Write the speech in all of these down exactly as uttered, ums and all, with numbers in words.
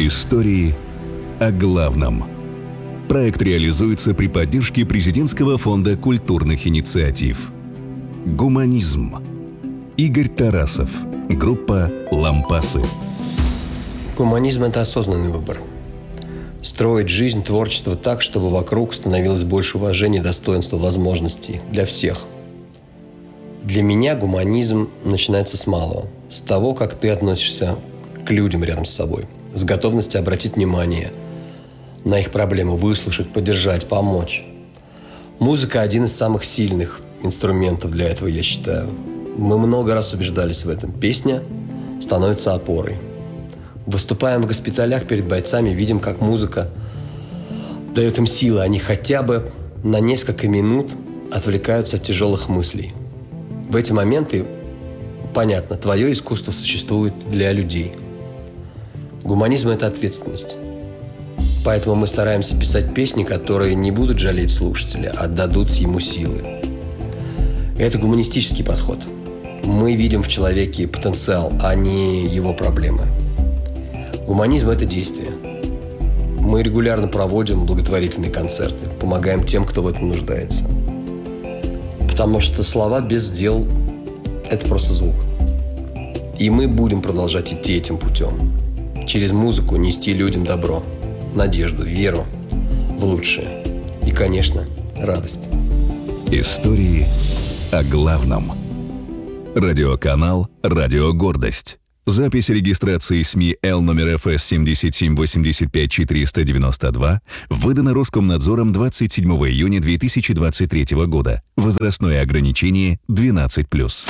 Истории о главном. Проект реализуется при поддержке Президентского фонда культурных инициатив. Гуманизм. Игорь Тарасов. Группа «Лампасы». Гуманизм – это осознанный выбор. Строить жизнь, творчество так, чтобы вокруг становилось больше уважения, достоинства, возможностей для всех. Для меня гуманизм начинается с малого. С того, как ты относишься к людям рядом с собой. С готовностью обратить внимание на их проблемы, выслушать, поддержать, помочь. Музыка – один из самых сильных инструментов для этого, я считаю. Мы много раз убеждались в этом. Песня становится опорой. Выступаем в госпиталях перед бойцами, видим, как музыка дает им силы. Они хотя бы на несколько минут отвлекаются от тяжелых мыслей. В эти моменты, понятно, твое искусство существует для людей. Гуманизм – это ответственность. Поэтому мы стараемся писать песни, которые не будут жалеть слушателя, а дадут ему силы. Это гуманистический подход. Мы видим в человеке потенциал, а не его проблемы. Гуманизм – это действие. Мы регулярно проводим благотворительные концерты, помогаем тем, кто в этом нуждается. Потому что слова без дел – это просто звук. И мы будем продолжать идти этим путем. Через музыку нести людям добро, надежду, веру в лучшее. И, конечно, радость. Истории о главном. Радиоканал «Радио Гордость». Запись регистрации СМИ Л номер эф эс семь семь восемь пять четыре девять два выдана Роскомнадзором двадцать седьмого июня две тысячи двадцать третьего года. Возрастное ограничение двенадцать плюс.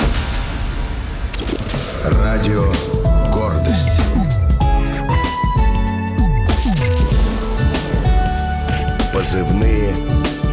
Радио «Гордость». Позывные